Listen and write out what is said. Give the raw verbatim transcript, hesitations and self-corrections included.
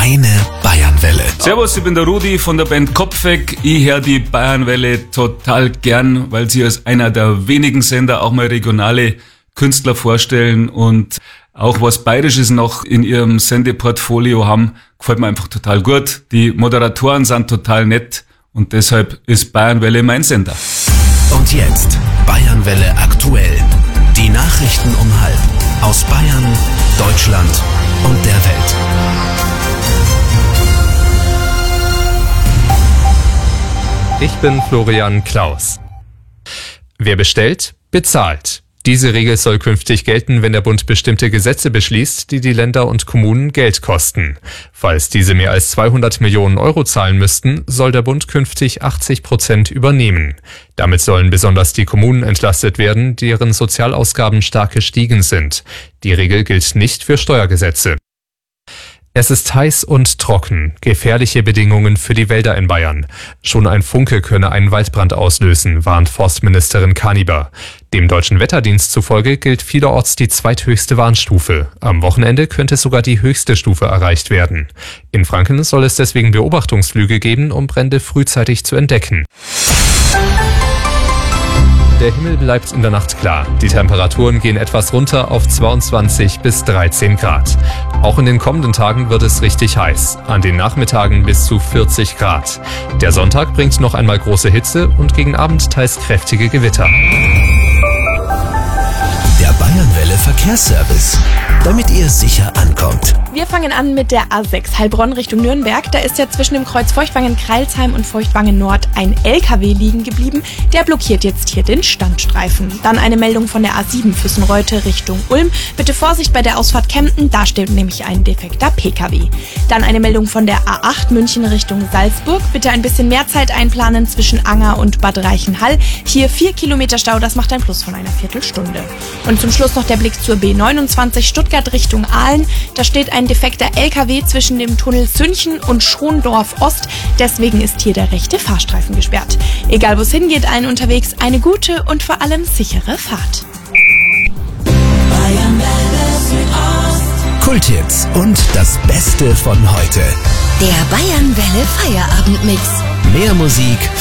Deine Bayernwelle. Servus, ich bin der Rudi von der Band Kopfweg. Ich höre die Bayernwelle total gern, weil sie als einer der wenigen Sender auch mal regionale Künstler vorstellen und auch was Bayerisches noch in ihrem Sendeportfolio haben. Gefällt mir einfach total gut. Die Moderatoren sind total nett und deshalb ist Bayernwelle mein Sender. Und jetzt Bayernwelle aktuell. Die Nachrichten um halb aus Bayern, Deutschland und der Welt. Ich bin Florian Klaus. Wer bestellt, bezahlt. Diese Regel soll künftig gelten, wenn der Bund bestimmte Gesetze beschließt, die die Länder und Kommunen Geld kosten. Falls diese mehr als zweihundert Millionen Euro zahlen müssten, soll der Bund künftig achtzig Prozent übernehmen. Damit sollen besonders die Kommunen entlastet werden, deren Sozialausgaben stark gestiegen sind. Die Regel gilt nicht für Steuergesetze. Es ist heiß und trocken, gefährliche Bedingungen für die Wälder in Bayern. Schon ein Funke könne einen Waldbrand auslösen, warnt Forstministerin Kaniber. Dem Deutschen Wetterdienst zufolge gilt vielerorts die zweithöchste Warnstufe. Am Wochenende könnte sogar die höchste Stufe erreicht werden. In Franken soll es deswegen Beobachtungsflüge geben, um Brände frühzeitig zu entdecken. Der Himmel bleibt in der Nacht klar. Die Temperaturen gehen etwas runter auf zweiundzwanzig bis dreizehn Grad. Auch in den kommenden Tagen wird es richtig heiß. An den Nachmittagen bis zu vierzig Grad. Der Sonntag bringt noch einmal große Hitze und gegen Abend teils kräftige Gewitter. Der Bayernwelle Verkehrsservice, damit ihr sicher ankommt. Wir fangen an mit der A sechs Heilbronn Richtung Nürnberg. Da ist ja zwischen dem Kreuz Feuchtwangen-Kreilsheim und Feuchtwangen-Nord ein L K W liegen geblieben. Der blockiert jetzt hier den Standstreifen. Dann eine Meldung von der A sieben Füssenreute Richtung Ulm. Bitte Vorsicht bei der Ausfahrt Kempten, da steht nämlich ein defekter P K W. Dann eine Meldung von der A acht München Richtung Salzburg. Bitte ein bisschen mehr Zeit einplanen zwischen Anger und Bad Reichenhall. Hier vier Kilometer Stau, das macht ein Plus von einer Viertelstunde. Und zum Schluss noch der Blick zur B neunundzwanzig Stuttgart Richtung Aalen. Da steht ein defekter L K W zwischen dem Tunnel Sünchen und Schondorf Ost. Deswegen ist hier der rechte Fahrstreifen gesperrt. Egal wo es hingeht, allen unterwegs eine gute und vor allem sichere Fahrt. Kulthits und das Beste von heute. Der Bayernwelle Feierabendmix. Mehr Musik